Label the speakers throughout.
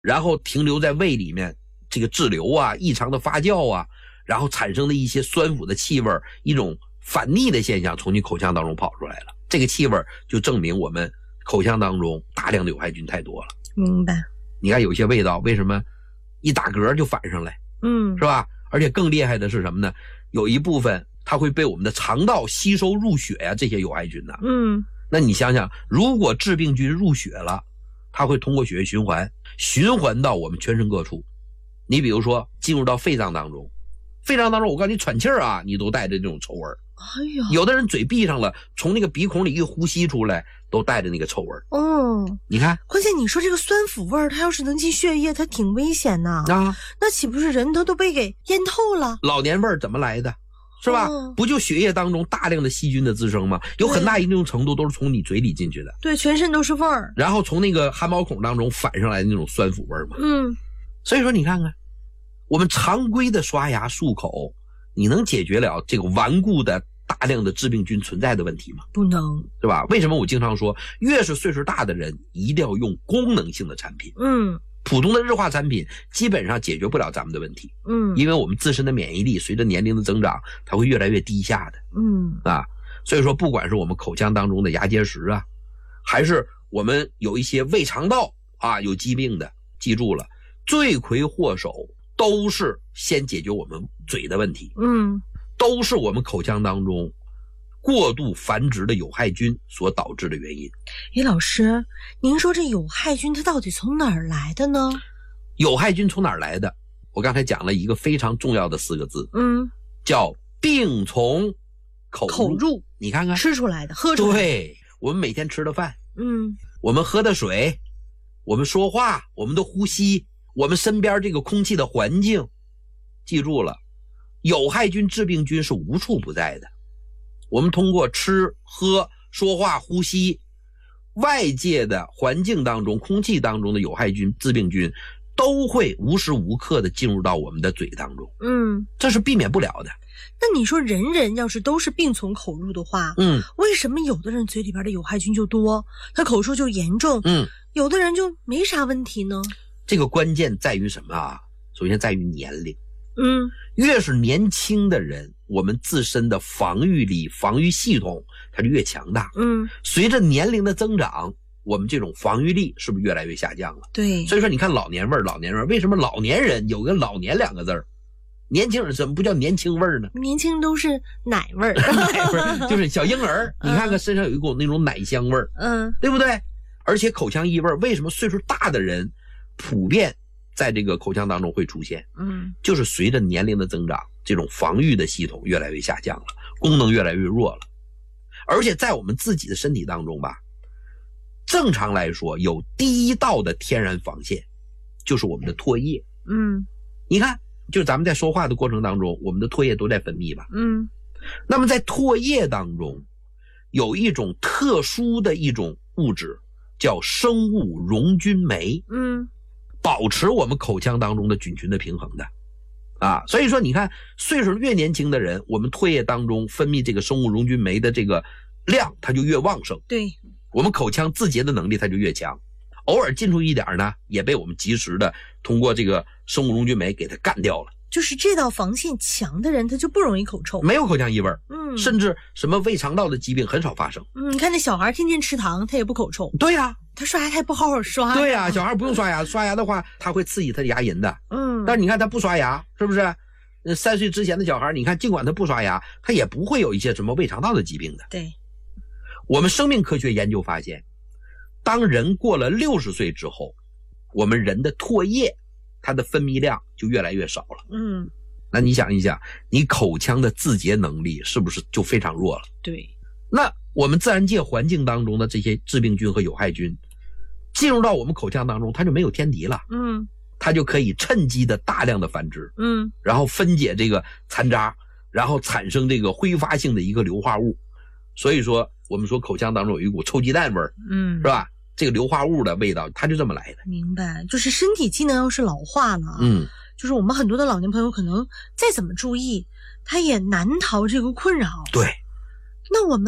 Speaker 1: 然后停留在胃里面，这个滞留啊，异常的发酵啊，然后产生的一些酸腐的气味，一种反逆的现象从你口腔当中跑出来了。这个气味就证明我们口腔当中大量的有害菌太多了。
Speaker 2: 明白。
Speaker 1: 你看有些味道为什么一打嗝就反上来，是吧？而且更厉害的是什么呢？有一部分它会被我们的肠道吸收入血呀，这些有害菌呢。那你想想，如果致病菌入血了，它会通过血液循环到我们全身各处。你比如说进入到肺脏当中，我告诉你喘气儿啊，你都带着这种臭味儿。
Speaker 2: 哎呀，
Speaker 1: 有的人嘴闭上了，从那个鼻孔里一呼吸出来，都带着那个臭味儿。你看，
Speaker 2: 关键你说这个酸腐味儿，它要是能进血液，它挺危险的啊。那岂不是人都被给淹透了？
Speaker 1: 老年味儿怎么来的？是吧？不就血液当中大量的细菌的滋生吗？有很大一定程度都是从你嘴里进去的。
Speaker 2: 对，全身都是味儿。
Speaker 1: 然后从那个汗毛孔当中反上来的那种酸腐味儿嘛。所以说你看看，我们常规的刷牙漱口，你能解决了这个顽固的大量的致病菌存在的问题吗？
Speaker 2: 不能，
Speaker 1: 对吧？为什么我经常说，越是岁数大的人一定要用功能性的产品。普通的日化产品基本上解决不了咱们的问题。因为我们自身的免疫力随着年龄的增长，它会越来越低下的。所以说不管是我们口腔当中的牙结石啊，还是我们有一些胃肠道啊有疾病的，记住了，罪魁祸首都是先解决我们嘴的问题。都是我们口腔当中过度繁殖的有害菌所导致的原因。
Speaker 2: 老师，您说这有害菌它到底从哪儿来的呢？
Speaker 1: 有害菌从哪儿来的？我刚才讲了一个非常重要的4个字，叫病从口入。你看看，
Speaker 2: 吃出来的，喝出来的。
Speaker 1: 对，我们每天吃的饭，我们喝的水，我们说话，我们的呼吸，我们身边这个空气的环境，记住了，有害菌、致病菌是无处不在的。我们通过吃、喝、说话、呼吸，外界的环境当中、空气当中的有害菌、致病菌都会无时无刻的进入到我们的嘴当中。这是避免不了的。
Speaker 2: 那你说人人要是都是病从口入的话，为什么有的人嘴里边的有害菌就多，他口臭就严重，有的人就没啥问题呢？
Speaker 1: 这个关键在于什么啊？首先在于年龄。越是年轻的人，我们自身的防御力、防御系统它就越强大。随着年龄的增长，我们这种防御力是不是越来越下降了？
Speaker 2: 对。
Speaker 1: 所以说你看老年味儿，为什么老年人有个老年2个字儿？年轻人怎么不叫年轻味儿呢？
Speaker 2: 年轻人都是奶味儿。
Speaker 1: 奶味儿就是小婴儿，你看看身上有一股那种奶香味儿，对不对？而且口腔异味，为什么岁数大的人普遍在这个口腔当中会出现？就是随着年龄的增长，这种防御的系统越来越下降了，功能越来越弱了。而且在我们自己的身体当中吧，正常来说有第一道的天然防线，就是我们的唾液。你看，就是咱们在说话的过程当中，我们的唾液都在分泌吧。那么在唾液当中有一种特殊的一种物质叫生物溶菌酶，保持我们口腔当中的菌群的平衡的啊。所以说你看，岁数越年轻的人，我们唾液当中分泌这个生物溶菌酶的这个量它就越旺盛，
Speaker 2: 对，
Speaker 1: 我们口腔自洁的能力它就越强。偶尔进出一点呢，也被我们及时的通过这个生物溶菌酶给它干掉了。
Speaker 2: 就是这道防线强的人，他就不容易口臭，
Speaker 1: 没有口腔异味，甚至什么胃肠道的疾病很少发生。
Speaker 2: 你看那小孩天天吃糖，他也不口臭。
Speaker 1: 对呀，
Speaker 2: 他刷牙他也不好好刷。
Speaker 1: 对呀，小孩不用刷牙，刷牙的话他会刺激他的牙龈的。但是你看他不刷牙，是不是？3岁之前的小孩，你看尽管他不刷牙，他也不会有一些什么胃肠道的疾病的。
Speaker 2: 对，
Speaker 1: 我们生命科学研究发现，当人过了60岁之后，我们人的唾液它的分泌量就越来越少了。那你想一想，你口腔的自洁能力是不是就非常弱了？
Speaker 2: 对。
Speaker 1: 那我们自然界环境当中的这些致病菌和有害菌进入到我们口腔当中，它就没有天敌了。它就可以趁机的大量的繁殖。然后分解这个残渣，然后产生这个挥发性的一个硫化物。所以说我们说口腔当中有一股臭鸡蛋味儿，是吧？这个硫化物的味道它就这么来的。
Speaker 2: 明白，就是身体机能要是老化了，就是我们很多的老年朋友可能再怎么注意，他也难逃这个困扰。
Speaker 1: 对。
Speaker 2: 那我们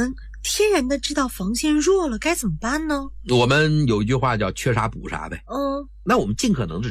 Speaker 2: 天然的知道防线弱了该怎么办呢？
Speaker 1: 我们有一句话叫缺啥补啥呗。那我们尽可能的